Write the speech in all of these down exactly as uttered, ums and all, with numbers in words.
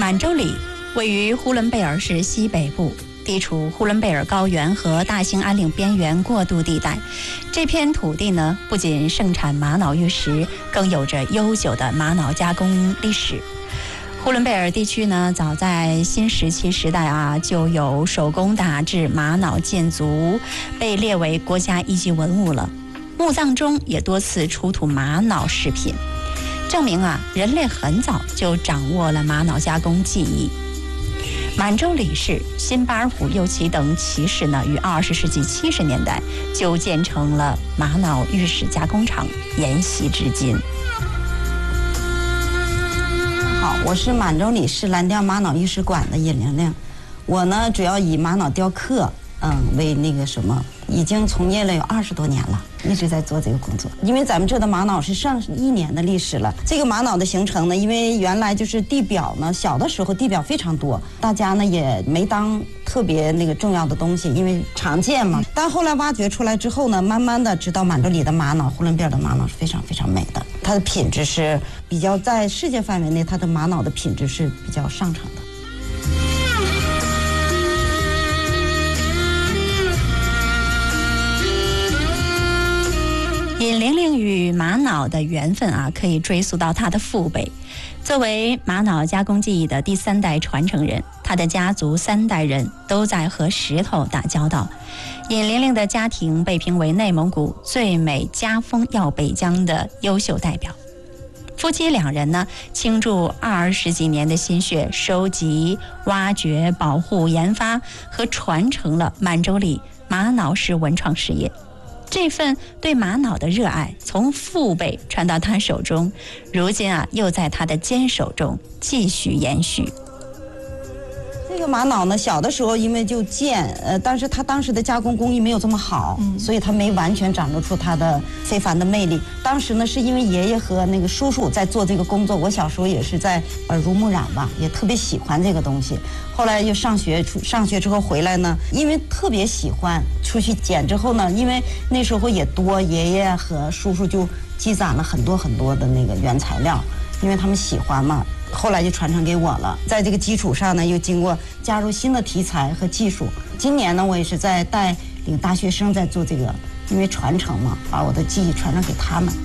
满洲里位于呼伦贝尔市西北部，地处呼伦贝尔高原和大兴安岭边缘过渡地带。这片土地呢，不仅盛产玛瑙玉石，更有着悠久的玛瑙加工历史。呼伦贝尔地区呢，早在新石器时代啊，就有手工打制玛瑙建筑，被列为国家一级文物了。墓葬中也多次出土玛瑙饰品，证明啊，人类很早就掌握了玛瑙加工技艺。满洲里市、新巴尔虎右旗等旗市呢，于二十世纪七十年代就建成了玛瑙玉石加工厂，沿袭至今。 好，我是满洲里市蓝调玛瑙玉石馆的尹玲玲。我呢，主要以玛瑙雕刻，嗯，为那个什么，已经从业了有二十多年了，一直在做这个工作。因为咱们这的玛瑙是上亿年的历史了。这个玛瑙的形成呢，因为原来就是地表呢，小的时候地表非常多，大家呢也没当特别那个重要的东西，因为常见嘛。但后来挖掘出来之后呢，慢慢的知道满洲里的玛瑙、呼伦贝尔的玛瑙是非常非常美的，它的品质是比较在世界范围内，它的玛瑙的品质是比较上乘的。 尹玲玲与玛瑙的缘分啊，可以追溯到她的父辈。作为玛瑙加工技艺的第三代传承人，她的家族三代人都在和石头打交道。尹玲玲的家庭被评为内蒙古最美家风耀北疆的优秀代表。夫妻两人呢，倾注二十几年的心血，收集、挖掘、保护、研发和传承了满洲里玛瑙式文创事业。这份对玛瑙的热爱从父辈传到他手中，如今啊，又在他的坚守中继续延续。 这个玛瑙呢，小的时候因为就贱，呃，但是它当时的加工工艺没有这么好，嗯、所以它没完全展露出它的非凡的魅力。当时呢，是因为爷爷和那个叔叔在做这个工作，我小时候也是在耳濡目染吧，也特别喜欢这个东西。后来又上学，出上学之后回来呢，因为特别喜欢，出去捡之后呢，因为那时候也多，爷爷和叔叔就积攒了很多很多的那个原材料，因为他们喜欢嘛。后来就传承给我了，在这个基础上呢，又经过加入新的题材和技术。今年呢，我也是在带领大学生在做这个，因为传承嘛，把我的技艺传承给他们。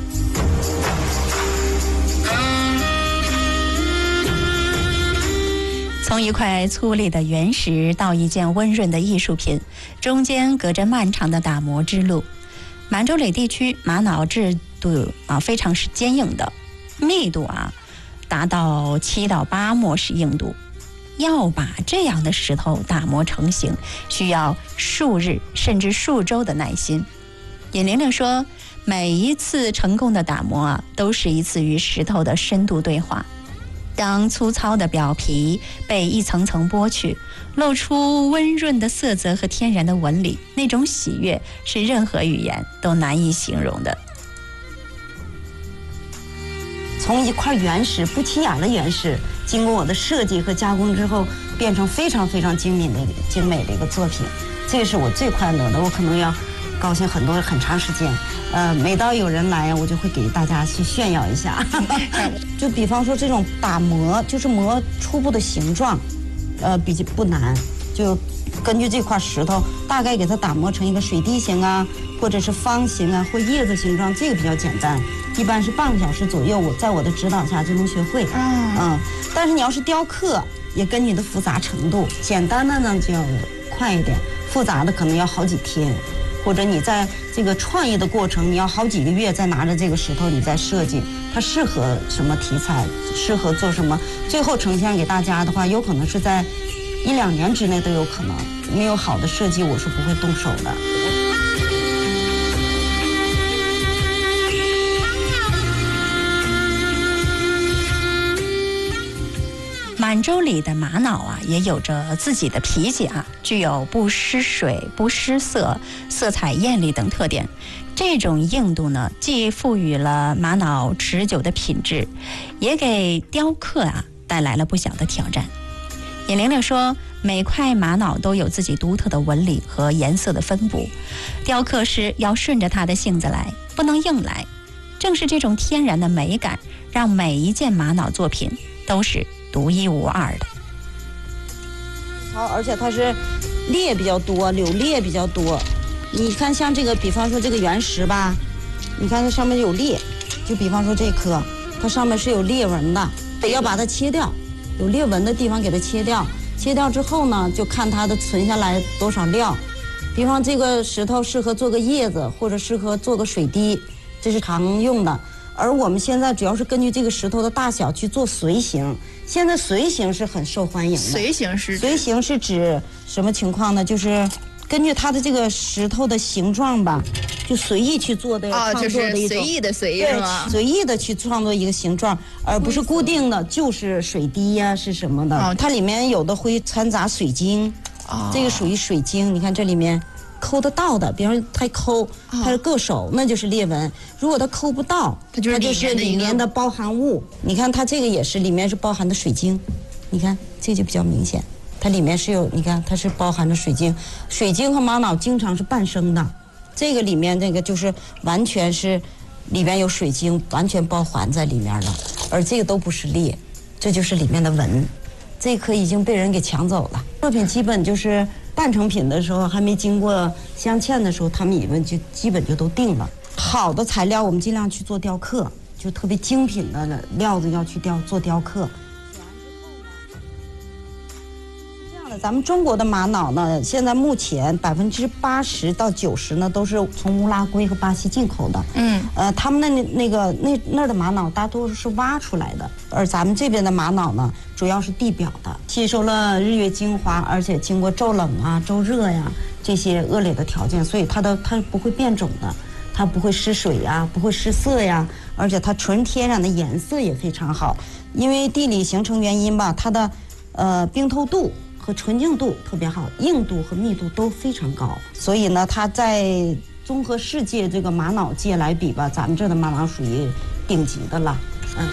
从一块粗粝的原石到一件温润的艺术品，中间隔着漫长的打磨之路。满洲里地区玛瑙制度啊，非常是坚硬的，密度啊达到七到八墨氏硬度，要把这样的石头打磨成型，需要数日甚至数周的耐心。尹玲玲说，每一次成功的打磨啊，都是一次与石头的深度对话。当粗糙的表皮被一层层剥去，露出温润的色泽和天然的纹理，那种喜悦是任何语言都难以形容的。 从一块原石，不起眼的原石，经过我的设计和加工之后，变成非常非常精美的精美的一个作品，这是我最快乐的。我可能要高兴很多很长时间，呃，每到有人来，我就会给大家去炫耀一下。就比方说这种打磨，就是磨初步的形状，呃，比较不难，就根据这块石头，大概给它打磨成一个水滴形啊，或者是方形啊，或叶子形状，这个比较简单。一般是半个小时左右，我在我的指导下就能学会。嗯嗯，但是你要是雕刻，也跟你的复杂程度，简单的呢就要快一点，复杂的可能要好几天，或者你在这个创意的过程，你要好几个月再拿着这个石头，你再设计它适合什么题材，适合做什么，最后呈现给大家的话，有可能是在一两年之内都有可能。没有好的设计，我是不会动手的。 满洲里的玛瑙啊，也有着自己的脾气啊，具有不失水、不失色、色彩艳丽等特点。这种硬度呢，既赋予了玛瑙持久的品质，也给雕刻啊带来了不小的挑战。尹玲玲说，每块玛瑙都有自己独特的纹理和颜色的分布，雕刻师要顺着他的性子来，不能硬来。正是这种天然的美感，让每一件玛瑙作品都是独一无二的。 好，而且它是裂比较多，柳裂比较多。你看，像这个，比方说这个原石吧，你看它上面有裂，就比方说这颗，它上面是有裂纹的，得要把它切掉，有裂纹的地方给它切掉。切掉之后呢，就看它的存下来多少料。比方这个石头适合做个叶子，或者适合做个水滴，这是常用的。而我们现在主要是根据这个石头的大小去做随形。现在随形是很受欢迎的。 随形是随形是指什么情况呢？就是根据它的这个石头的形状吧，就随意去做的啊， 创作的一种， 就是随意的随是吗？ 随意的去创作一个形状，而不是固定的，就是水滴呀、啊、是什么的、哦。它里面有的会掺杂水晶，哦、这个属于水晶。你看这里面抠得到的，比方说它抠，它是硌手、哦，那就是裂纹。如果它抠不到，它就是里面的包含物。你看它这个也是里面是包含的水晶，你看这就比较明显。它里面是有，你看它是包含着水晶，水晶和玛瑙经常是伴生的，这个里面这个就是完全是里面有水晶完全包含在里面了，而这个都不是裂，这就是里面的纹。这颗已经被人给抢走了，作品基本就是半成品的时候，还没经过镶嵌的时候，他们以为就基本就都定了。好的材料我们尽量去做雕刻，就特别精品的料子要去雕做雕刻。咱们中国的玛瑙呢，现在目前百分之八十到九十呢都是从乌拉圭和巴西进口的。嗯，呃，他们的那那个那那儿的玛瑙大多数是挖出来的，而咱们这边的玛瑙呢，主要是地表的，吸收了日月精华，而且经过骤冷啊、骤热呀这些恶劣的条件，所以它的它是不会变种的，它不会失水呀，不会失色呀，而且它纯天然的颜色也非常好。因为地理形成原因吧，它的呃冰透度和纯净度特别好，硬度和密度都非常高，所以呢，它在综合世界这个玛瑙界来比吧，咱们这的玛瑙属于顶级的了。